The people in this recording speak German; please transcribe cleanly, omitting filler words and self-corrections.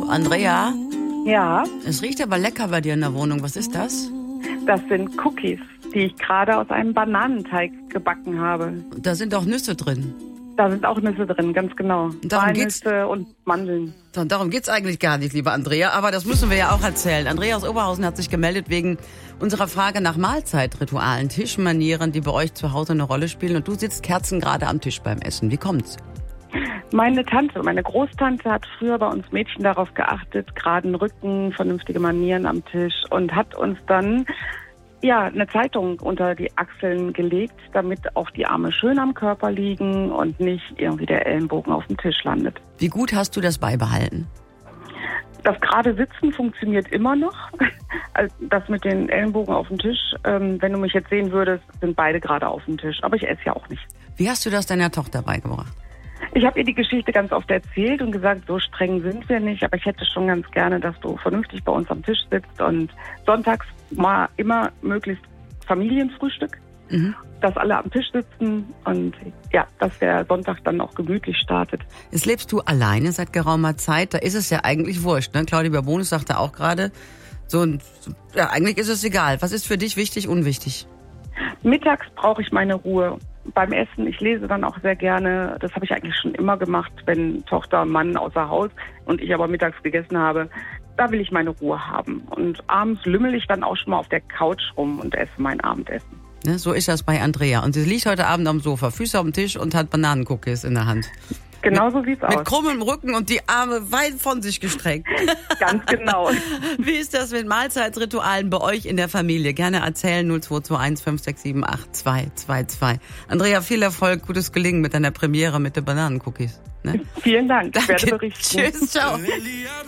Andrea? Ja, Es riecht aber lecker bei dir in der Wohnung. Was ist das? das sind Cookies, die ich gerade aus einem Bananenteig gebacken habe. Da sind auch Nüsse drin. Da sind auch Nüsse drin, ganz genau. Darum geht's- Walnüsse und Mandeln. Darum geht's eigentlich gar nicht, liebe Andrea. Aber das müssen wir ja auch erzählen. Andrea aus Oberhausen hat sich gemeldet wegen unserer Frage nach Mahlzeitritualen, Tischmanieren, die bei euch zu Hause eine Rolle spielen. Und du sitzt kerzengerade am Tisch beim Essen. Wie kommt's? Meine Großtante hat früher bei uns Mädchen darauf geachtet, geraden Rücken, vernünftige Manieren am Tisch und hat uns dann eine Zeitung unter die Achseln gelegt, damit auch die Arme schön am Körper liegen und nicht irgendwie der Ellenbogen auf dem Tisch landet. Wie gut hast du das beibehalten? Das gerade Sitzen funktioniert immer noch. Also das mit den Ellenbogen auf dem Tisch, wenn du mich jetzt sehen würdest, sind beide gerade auf dem Tisch. Aber ich esse ja auch nicht. Wie hast du das deiner Tochter beigebracht? Ich habe ihr die Geschichte ganz oft erzählt und gesagt, so streng sind wir nicht, aber ich hätte schon ganz gerne, dass du vernünftig bei uns am Tisch sitzt und sonntags mal immer möglichst Familienfrühstück, dass alle am Tisch sitzen und dass der Sonntag dann auch gemütlich startet. Jetzt lebst du alleine seit geraumer Zeit. Da ist es ja eigentlich wurscht. Ne? Claudia Babonus sagte auch gerade, eigentlich ist es egal. Was ist für dich wichtig, unwichtig? Mittags brauche ich meine Ruhe. Beim Essen, ich lese dann auch sehr gerne. Das habe ich eigentlich schon immer gemacht, wenn Tochter und Mann außer Haus und ich aber mittags gegessen habe. Da will ich meine Ruhe haben. Und abends lümmel ich dann auch schon mal auf der Couch rum und esse mein Abendessen. Ne, so ist das bei Andrea. Und sie liegt heute Abend am Sofa, Füße auf dem Tisch und hat Bananencookies in der Hand. Genau so sieht's aus. Mit krummem Rücken und die Arme weit von sich gestreckt. Ganz genau. Wie ist das mit Mahlzeitsritualen bei euch in der Familie? Gerne erzählen 0221 567 8222. Andrea, viel Erfolg, gutes Gelingen mit deiner Premiere mit den Bananencookies. Ne? Vielen Dank. Ich Danke. werde berichten. Tschüss, ciao.